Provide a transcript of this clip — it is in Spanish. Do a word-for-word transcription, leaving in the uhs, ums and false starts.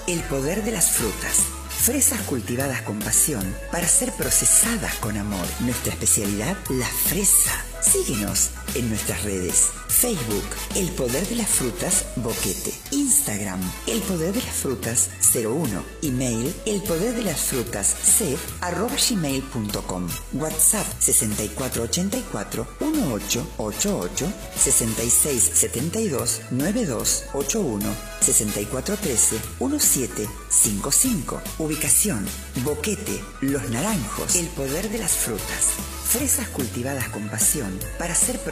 El poder de las frutas. Fresas cultivadas con pasión para ser procesadas con amor. Nuestra especialidad, la fresa. Síguenos en nuestras redes. Facebook, El Poder de las Frutas Boquete. Instagram, El Poder de las Frutas cero uno. Email, El Poder de las Frutas C arroba gmail punto com. WhatsApp sesenta y cuatro ochenta y cuatro dieciocho ochenta y ocho, sesenta y seis setenta y dos noventa y dos ochenta y uno, sesenta y cuatro trece diecisiete cincuenta y cinco. Ubicación, Boquete, Los Naranjos. El Poder de las Frutas. Fresas cultivadas con pasión para ser